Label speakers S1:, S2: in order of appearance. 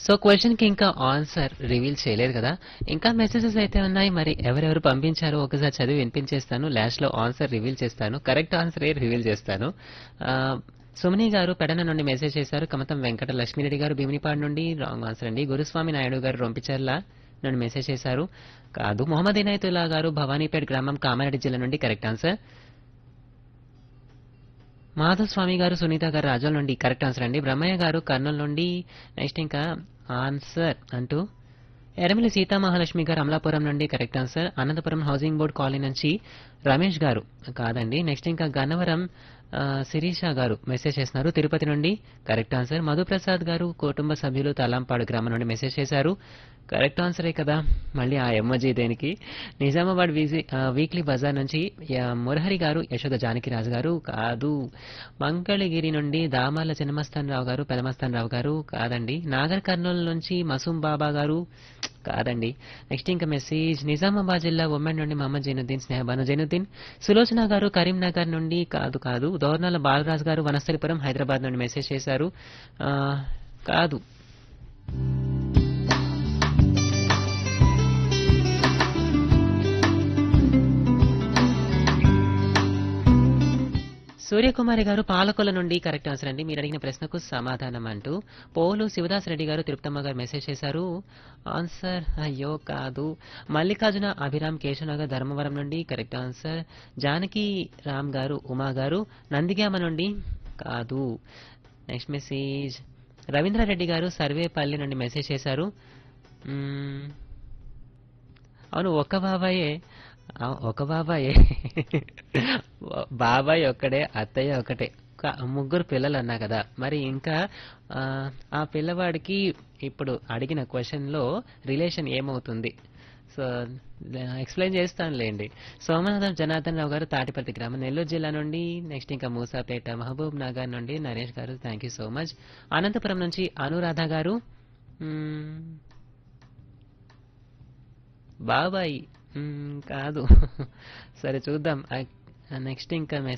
S1: So క్వశ్చన్‌కి ఇంకా answer reveal చేయలేదు కదా! ఇంకా మెసేజెస్ అయితే ఉన్నాయి. మరి ఎవరెవరు పంపించారో ఒకసారి చదివి వినిపించేస్తాను. లాస్ట్‌లో ఆన్సర్ రివీల్ చేస్తాను. కరెక్ట్ ఆన్సరే రివీల్ చేస్తాను. ఆహ్, సుమని గారు పెడన నుండి మెసేజ్ చేశారు. కమతం వెంకట లక్ష్మీరెడ్డి గారు భీమినిపాడు నుండి రాంగ్ ఆన్సర్ అండి. గురుస్వామి నాయుడు గారు రొంపిచెర్ల నుండి మెసేజ్ చేశారు. కాదు. మొహమ్మద్ ఇనాయతుల్లా గారు భవానీపేట్ గ్రామం కామారెడ్డి జిల్లా నుండి కరెక్ట్ ఆన్సర్. మాధవస్వామి గారు సునీత గారు రాజోల్ నుండి కరెక్ట్ ఆన్సర్ అండి. బ్రహ్మయ్య గారు కర్నూలు నుండి నెక్స్ట్ ఇంకా ఆన్సర్ అంటూ ఎర్రమిల్లి సీతామహాలక్ష్మి గారు అమలాపురం నుండి correct answer. Anantapuram housing board colony నుంచి రమేష్ గారు కాదండి. నెక్స్ట్ ఇంకా గన్నవరం శిరీష గారు మెసేజ్ చేస్తున్నారు తిరుపతి నుండి కరెక్ట్ ఆన్సర్. మధుప్రసాద్ గారు కుటుంబ సభ్యులు తలాంపాడు గ్రామం నుండి మెసేజ్ చేశారు. కరెక్ట్ ఆన్సరే కదా! మళ్ళీ ఆ ఎమ్మజీ దేనికి? నిజామాబాద్ వీక్లీ బజార్ నుంచి మురహరి గారు యశోద జానకిరాజు గారు కాదు. మంగళగిరి నుండి దామర్ల చిన్నమస్తాన్ రావు గారు పెదమస్తాన్ రావు గారు కాదండి. నాగర్ కర్నూలు నుంచి మసూం బాబా గారు కాదండి. నెక్స్ట్ ఇంకా మెసేజ్ నిజామాబాద్ జిల్లా ఉమ్మడి నుండి మహమ్మద్ జైనుద్దీన్ స్నేహబాను జైనుద్దీన్ సులోచన గారు కరీంనగర్ నుండి కాదు కాదు. దోర్నాల బాలరాజు గారు వనస్థలిపురం హైదరాబాద్ నుండి మెసేజ్ చేశారు. ఆ, కాదు. సూర్యకుమారి గారు పాలకొల నుండి కరెక్ట్ ఆన్సర్ అండి. మీరు అడిగిన ప్రశ్నకు సమాధానం అంటూ పోలు శివదాస్ రెడ్డి గారు తిరుపతమ్మ గారు మెసేజ్ చేశారు. ఆన్సర్ అయ్యో కాదు. మల్లికార్జున అభిరామ్ కేశవనగర్ ధర్మవరం నుండి కరెక్ట్ ఆన్సర్. జానకి రామ్ గారు ఉమా గారు నందిగామ నుండి కాదు. నెక్స్ట్ మెసేజ్ రవీంద్రారెడ్డి గారు సర్వేపల్లి నుండి మెసేజ్ చేశారు. మ్మ్, అవును ఒక బాబాయే. ఒక బాబాయే. బాబాయ్ ఒక్కడే అత్తయ్య ఒకటే. ముగ్గురు పిల్లలు అన్నా కదా! మరి ఇంకా ఆ, ఆ పిల్లవాడికి ఇప్పుడు అడిగిన క్వశ్చన్ లో రిలేషన్ ఏమవుతుంది? So explain చేస్తానులేండి. సోమనాథం జనార్దన్ రావు గారు తాటిపర్తి గ్రామం నెల్లూరు జిల్లా నుండి నెక్స్ట్ ఇంకా మూసాపేట మహబూబ్ నగర్ నుండి నరేష్ గారు thank you so much. Anantapuram నుంచి అనురాధ గారు మ్మ్, బాబాయ్ కాదు. సరే చూద్దాం. నెక్స్ట్ ఇంకా